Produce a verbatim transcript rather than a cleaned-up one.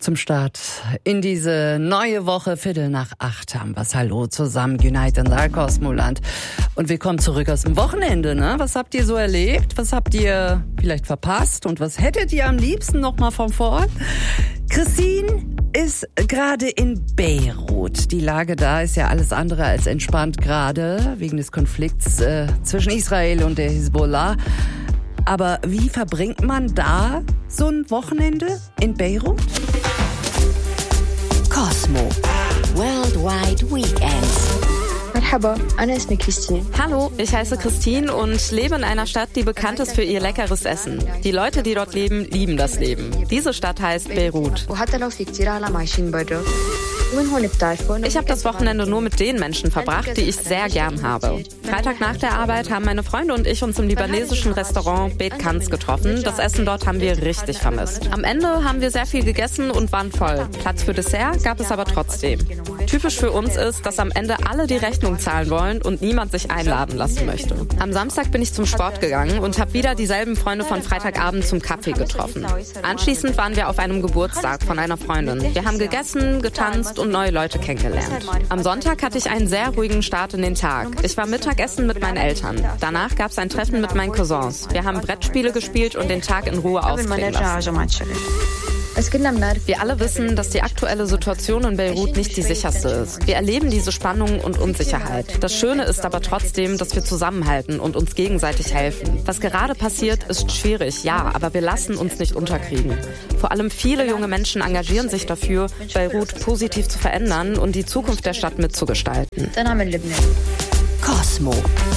Zum Start in diese neue Woche, Viertel nach acht haben wir's. Hallo zusammen, United in Cosmoland. Und willkommen zurück aus dem Wochenende, ne? Was habt ihr so erlebt? Was habt ihr vielleicht verpasst? Und was hättet ihr am liebsten noch mal von vor Ort? Christine ist gerade in Beirut. Die Lage da ist ja alles andere als entspannt gerade, wegen des Konflikts äh, zwischen Israel und der Hisbollah. Aber wie verbringt man da so ein Wochenende in Beirut? Cosmo Worldwide Weekends. Merhaba, أنا اسمي Christine. Hallo, ich heiße Christine und lebe in einer Stadt, die bekannt ist für ihr leckeres Essen. Die Leute, die dort leben, lieben das Leben. Diese Stadt heißt Beirut. Ich habe das Wochenende nur mit den Menschen verbracht, die ich sehr gern habe. Freitag nach der Arbeit haben meine Freunde und ich uns im libanesischen Restaurant Bet Kans getroffen. Das Essen dort haben wir richtig vermisst. Am Ende haben wir sehr viel gegessen und waren voll. Platz für Dessert gab es aber trotzdem. Typisch für uns ist, dass am Ende alle die Rechnung zahlen wollen und niemand sich einladen lassen möchte. Am Samstag bin ich zum Sport gegangen und habe wieder dieselben Freunde von Freitagabend zum Kaffee getroffen. Anschließend waren wir auf einem Geburtstag von einer Freundin. Wir haben gegessen, getanzt und neue Leute kennengelernt. Am Sonntag hatte ich einen sehr ruhigen Start in den Tag. Ich war Mittagessen mit meinen Eltern. Danach gab es ein Treffen mit meinen Cousins. Wir haben Brettspiele gespielt und den Tag in Ruhe ausklingen lassen. Wir alle wissen, dass die aktuelle Situation in Beirut nicht die sicherste ist. Wir erleben diese Spannung und Unsicherheit. Das Schöne ist aber trotzdem, dass wir zusammenhalten und uns gegenseitig helfen. Was gerade passiert, ist schwierig, ja, aber wir lassen uns nicht unterkriegen. Vor allem viele junge Menschen engagieren sich dafür, Beirut positiv zu verändern und die Zukunft der Stadt mitzugestalten. Cosmo